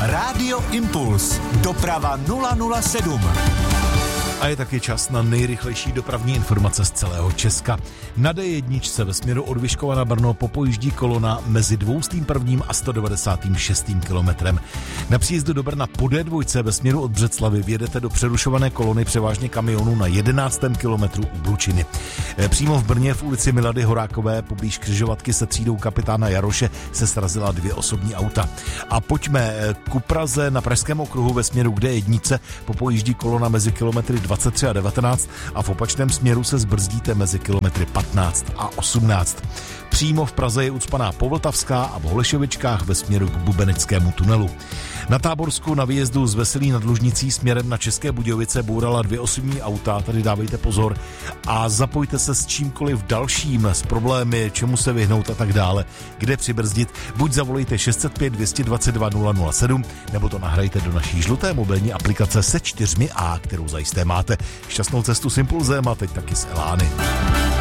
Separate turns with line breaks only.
Rádio Impuls. Doprava 007.
A je taky čas na nejrychlejší dopravní informace z celého Česka. Na D1 ve směru od Vyškova na Brno popojíždí kolona mezi 201. a 196. kilometrem. Na příjezdu do Brna po D2 ve směru od Břeclavy vjedete do přerušované kolony převážně kamionů na 11. kilometru u Blučiny. Přímo v Brně v ulici Milady Horákové poblíž křižovatky se třídou kapitána Jaroše se srazila 2 osobní auta. A pojďme ku Praze. Na Pražském okruhu ve směru k D1 popojíždí kolona mezi kilometry 23 a 19 a v opačném směru se zbrzdíte mezi kilometry 15 a 18. Přímo v Praze je ucpaná Povltavská a v Holešovičkách ve směru k Bubenickému tunelu. Na Táborsku na výjezdu z Veselí nad Lužnicí směrem na České Budějovice bourala 2 osobní auta, tady dávejte pozor a zapojte se s čímkoliv dalším, s problémy, čemu se vyhnout a tak dále, kde přibrzdit. Buď zavolejte 605 222 007, nebo to nahrajte do naší žluté mobilní aplikace se 4 A, kterou zajisté máte. Šťastnou cestu s Impulzem a teď taky s Elány.